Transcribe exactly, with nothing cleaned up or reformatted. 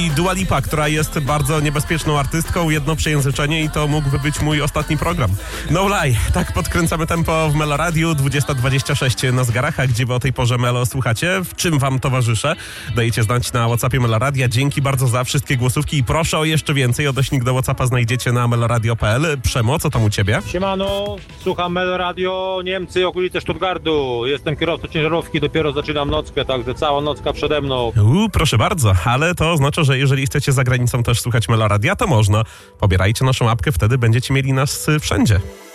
I Dua Lipa, która jest bardzo niebezpieczną artystką, jedno przejęzyczenie i to mógłby być mój ostatni program. No lie, tak podkręcamy tempo w Melo Radiu, dwudziesta dwadzieścia sześć na zegarach, a gdzie wy o tej porze Melo słuchacie? W czym wam towarzyszę? Dajcie znać na WhatsAppie Melo Radia. Dzięki bardzo za wszystkie głosówki i proszę o jeszcze więcej. Odnośnik do WhatsAppa znajdziecie na meloradio kropka p l. Przemo, co tam u ciebie? Siemano, słucham Melo Radio, Niemcy, okolice Stuttgartu. Jestem kierowcą ciężarówki, dopiero zaczynam nockę, także cała nocka przede mną. Uuu, proszę bardzo, ale to oznacza, że jeżeli chcecie za granicą też słuchać Melo Radia, to można. Pobierajcie naszą apkę, wtedy będziecie mieli nas wszędzie.